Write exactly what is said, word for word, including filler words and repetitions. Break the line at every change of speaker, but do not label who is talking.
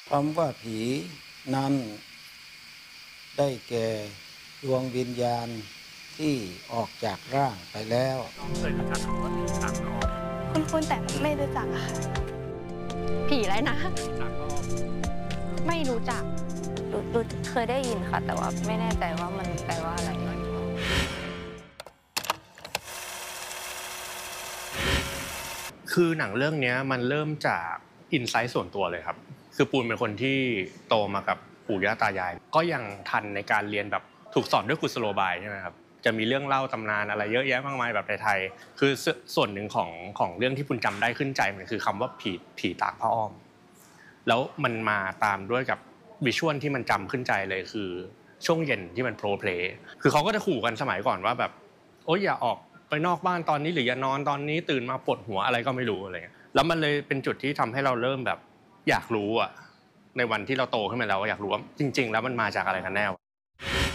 คำว่าผีนั้นได้แก่ดวงวิญญาณที่ออกจากร่างไปแล้ว
เคยรู้จักคำว่าผีตากล้อง
คุณคุณแต่ไม่รู้จักค่ะ
ผีอะไรนะ
ตากล้อง
ไม่รู้จัก
รู้รู้เคยได้ยินค่ะ แต่ว่าไม่แน่ใจว่ามันแปลว่าอะไร
คือหนังเรื่องนี้มันเริ่มจากอินไซต์ส่วนตัวเลยครับคือปูนเป็นคนที่โตมากับปู่ย่าตายายก็ยังทันในการเรียนแบบถูกสอนด้วยกุศโลบายใช่ไหมครับจะมีเรื่องเล่าตำนานอะไรเยอะแยะมากมายแบบไทยๆคือส่วนหนึ่งของของเรื่องที่ปูนจำได้ขึ้นใจมันคือคำว่าผีผีตากผ้าอ้อมแล้วมันมาตามด้วยกับวิชวลที่มันจำขึ้นใจเลยคือช่วงเย็นที่มันโปรเพลย์คือเขาก็จะขู่กันสมัยก่อนว่าแบบโอ๊ยอย่าออกไปนอกบ้านตอนนี้หรืออย่านอนตอนนี้ตื่นมาปวดหัวอะไรก็ไม่รู้อะไรเงี้ยแล้วมันเลยเป็นจุดที่ทำให้เราเริ่มแบบอยากรู้อะในวันที่เราโตขึ้นมาแล้วอยากรู้ว่าจริงๆแล้วมันมาจากอะไรกันแน่